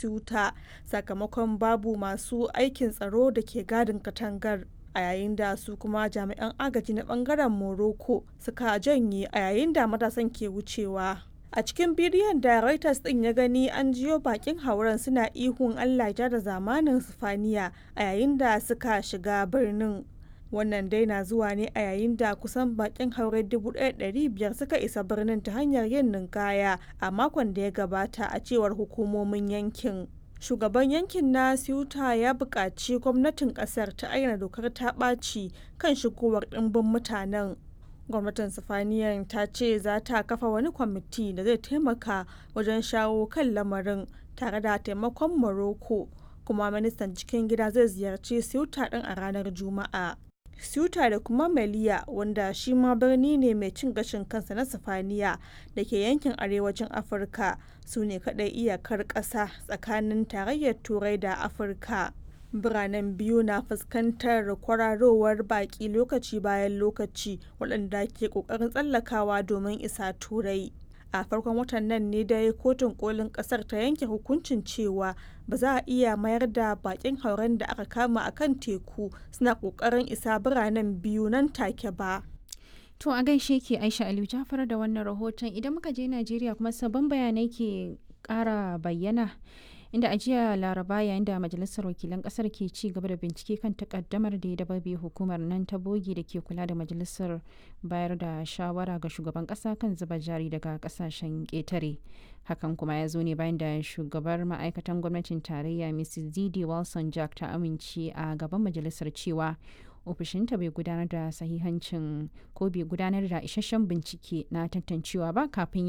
Ceuta sakamakon babu masu aikin tsaro da ke gadin katangar, a yayin da su kuma jami'an agaji na bangaren Morocco suka janye a yayin da matasan ke wucewa. A cikin bidiyon da Reuters ɗin ya gani, an jiyo bakin hauren suna ihun Allah ja da zamanin Sipaniya a yayin da suka shiga birnin. Wannan dai na zuwa ne a yayin da kusan bakin haure 1,500 suka isa birnin ta hanyar yin ninkaya a makon da ya gabata, a cewar hukumomin yankin. Shugaban yankin na Ceuta ya buƙaci gwamnatin ƙasar ta ayyana dokar ta ɓaci kan shigowar ɗimbin mutanen. Gwamnatin Sifaniyan ta ce za ta kafa wani kwamiti da zai taimaka wajen shawo kan lamarin tare da taimakon Morocco, kuma ministan cikin gida zai ziyarci Ceuta ɗin a ranar Juma'a. Ceuta da kuma Melilla, wanda shi ma birni ne mai cin gashin kansa na Sifaniya da ke yankin arewacin Afirka, su ne kaɗai iyakar ƙasa tsakanin tarayyar Turai da Afirka. Biranen biyu na fuskantar kwararowar baƙi lokaci bayan lokaci waɗanda ke ƙoƙarin tsallakawa domin isa Turai. A farkon watan nan ne dai kotun kolin ƙasar ta yanke hukuncin cewa ba za a iya mayar da baƙin hauren da aka kama a kan teku suna ƙoƙarin isa biranen biyu nan take ba. To a gaishe ke Aisha Aliyu Jafar da wannan rahoton. Idan muka je Najeriya kuma sabon bayanai ke ƙara bayyana, inda a jiya Laraba, yayin da Majalisar Wakilan Kasar ke ci gaba da bincike kan takaddamar da ya dababe hukumar nan ta bogi da ke kula da majalisar bayar da shawara ga shugaban kasa kan zuba jari daga kasashen ƙetare. Hakan kuma ya zo ne bayan da shugabar ma'aikatan gwamnatin tarayya Mrs. Didi Wilson Jack ta amince a gaban majalisar cewa ofishinta bai gudanar da sahihancin ko bai gudanar da isasshen bincike na tantancewa ba kafin